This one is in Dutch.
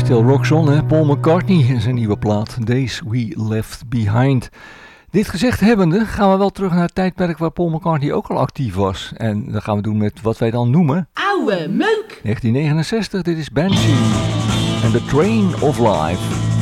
Still Rocks On, hè? Paul McCartney en zijn nieuwe plaat Days We Left Behind. Dit gezegd hebbende gaan we wel terug naar het tijdperk waar Paul McCartney ook al actief was. En dat gaan we doen met wat wij dan noemen... Oude meuk! 1969, dit is Banshee en The Train of Life.